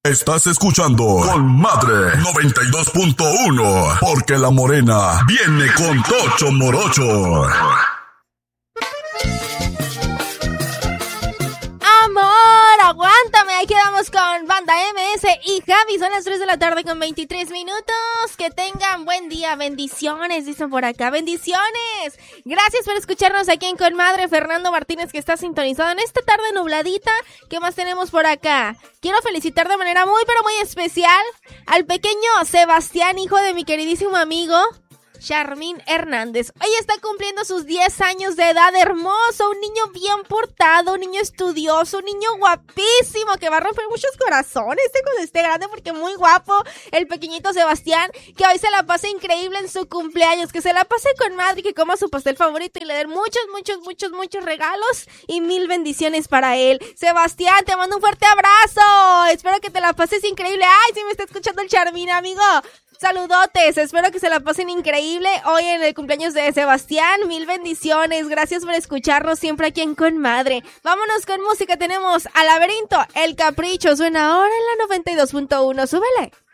Estás escuchando Con Madre 92.1, porque la morena viene con Tocho Morocho. Amor, aguántame, aquí quedamos con Banda MS y Javi, son las 3 de la tarde con 23 minutos, que tengan buen día, bendiciones, dicen por acá, bendiciones, gracias por escucharnos aquí en Con Madre, Fernando Martínez que está sintonizado en esta tarde nubladita. ¿Qué más tenemos por acá? Quiero felicitar de manera muy pero muy especial al pequeño Sebastián, hijo de mi queridísimo amigo Charmín Hernández. Hoy está cumpliendo sus 10 años de edad, hermoso, un niño bien portado, un niño estudioso, un niño guapísimo que va a romper muchos corazones cuando esté grande porque muy guapo el pequeñito Sebastián, que hoy se la pase increíble en su cumpleaños, que se la pase con madre, que coma su pastel favorito y le den muchos regalos y 1000 bendiciones para él. Sebastián, te mando un fuerte abrazo, espero que te la pases increíble. Ay, si me está escuchando el Charmín, amigo. Saludotes, espero que se la pasen increíble hoy en el cumpleaños de Sebastián, 1000 bendiciones, gracias por escucharnos siempre aquí en Con Madre. Vámonos con música, tenemos a Laberinto, El Capricho, suena ahora en la 92.1, súbele.